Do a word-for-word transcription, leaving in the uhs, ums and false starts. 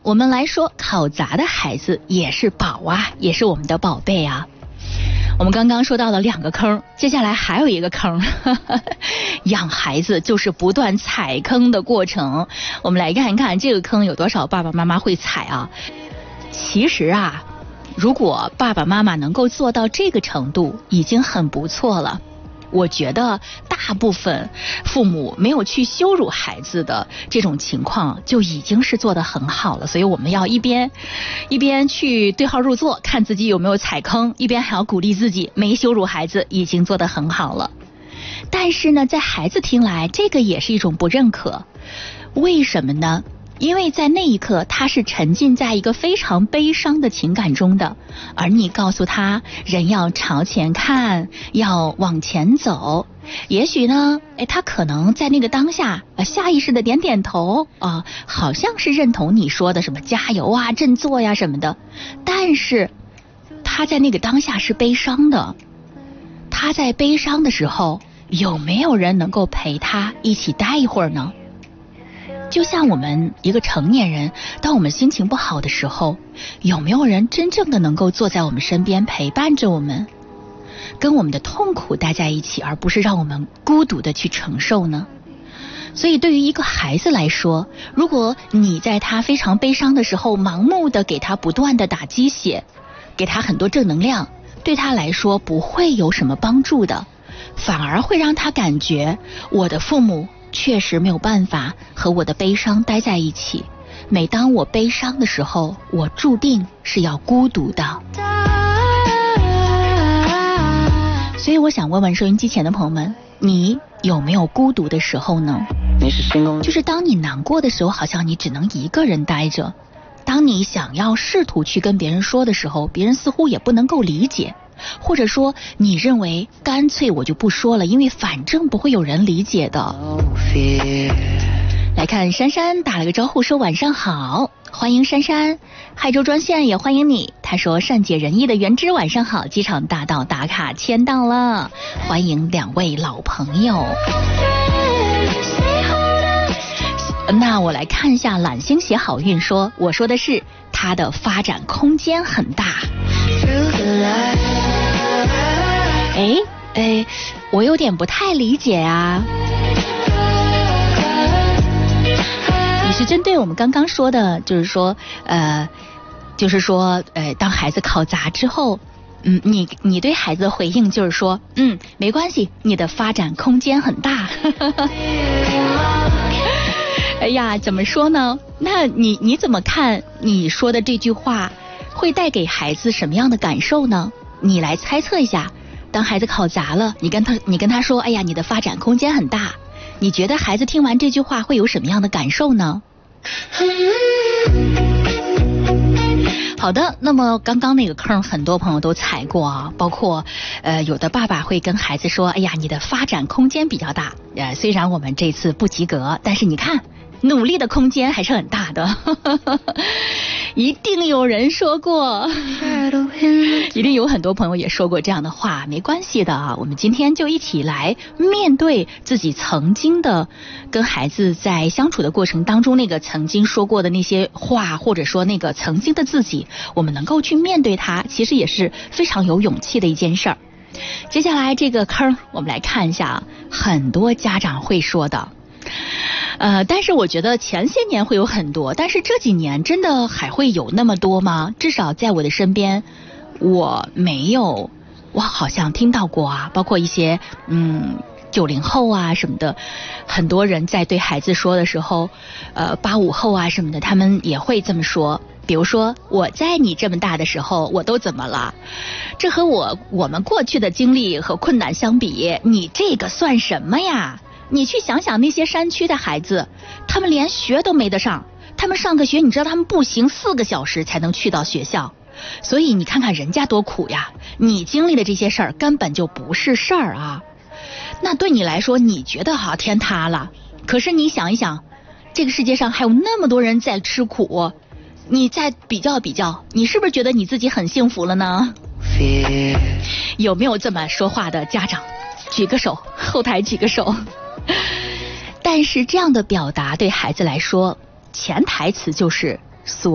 我们来说考砸的孩子也是宝啊，也是我们的宝贝啊。我们刚刚说到了两个坑，接下来还有一个坑，呵呵，养孩子就是不断踩坑的过程。我们来看一看这个坑有多少爸爸妈妈会踩啊。其实啊，如果爸爸妈妈能够做到这个程度已经很不错了。我觉得大部分父母没有去羞辱孩子的这种情况就已经是做得很好了，所以我们要一边一边去对号入座，看自己有没有踩坑，一边还要鼓励自己没羞辱孩子，已经做得很好了。但是呢，在孩子听来，这个也是一种不认可。为什么呢？因为在那一刻他是沉浸在一个非常悲伤的情感中的，而你告诉他人要朝前看，要往前走，也许呢哎，他可能在那个当下、呃、下意识的点点头啊、呃，好像是认同你说的什么加油啊振作呀什么的，但是他在那个当下是悲伤的。他在悲伤的时候，有没有人能够陪他一起待一会儿呢？就像我们一个成年人，当我们心情不好的时候，有没有人真正的能够坐在我们身边陪伴着我们，跟我们的痛苦待在一起，而不是让我们孤独的去承受呢？所以对于一个孩子来说，如果你在他非常悲伤的时候盲目的给他不断的打鸡血，给他很多正能量，对他来说不会有什么帮助的，反而会让他感觉我的父母确实没有办法和我的悲伤待在一起，每当我悲伤的时候，我注定是要孤独的。所以我想问问收音机前的朋友们，你有没有孤独的时候呢？就是当你难过的时候，好像你只能一个人待着，当你想要试图去跟别人说的时候，别人似乎也不能够理解，或者说你认为干脆我就不说了，因为反正不会有人理解的。来看珊珊打了个招呼说晚上好，欢迎珊珊。海州专线也欢迎你，他说善解人意的原汁晚上好，机场大道打卡签到了，欢迎两位老朋友。那我来看一下懒星写好运说，我说的是他的发展空间很大。哎哎，我有点不太理解啊。你是针对我们刚刚说的，就是说呃，就是说呃，当孩子考砸之后，嗯，你你对孩子的回应就是说，嗯，没关系，你的发展空间很大。哎呀，怎么说呢？那你你怎么看你说的这句话会带给孩子什么样的感受呢？你来猜测一下。当孩子考砸了，你跟他你跟他说，哎呀，你的发展空间很大，你觉得孩子听完这句话会有什么样的感受呢？好的，那么刚刚那个坑很多朋友都踩过啊，包括呃有的爸爸会跟孩子说，哎呀，你的发展空间比较大，呃虽然我们这次不及格，但是你看努力的空间还是很大的。一定有人说过，一定有很多朋友也说过这样的话，没关系的啊，我们今天就一起来面对自己曾经的跟孩子在相处的过程当中那个曾经说过的那些话，或者说那个曾经的自己，我们能够去面对它，其实也是非常有勇气的一件事儿。接下来这个坑我们来看一下，很多家长会说的呃，但是我觉得前些年会有很多，但是这几年真的还会有那么多吗？至少在我的身边我没有，我好像听到过啊，包括一些嗯九零后啊什么的，很多人在对孩子说的时候，呃八五后啊什么的，他们也会这么说。比如说我在你这么大的时候我都怎么了，这和我我们过去的经历和困难相比，你这个算什么呀？你去想想那些山区的孩子，他们连学都没得上，他们上个学你知道他们步行四个小时才能去到学校，所以你看看人家多苦呀，你经历的这些事儿根本就不是事儿啊。那对你来说你觉得好天塌了，可是你想一想，这个世界上还有那么多人在吃苦，你再比较比较，你是不是觉得你自己很幸福了呢？有没有这么说话的家长？举个手，后台举个手。但是这样的表达对孩子来说，潜台词就是所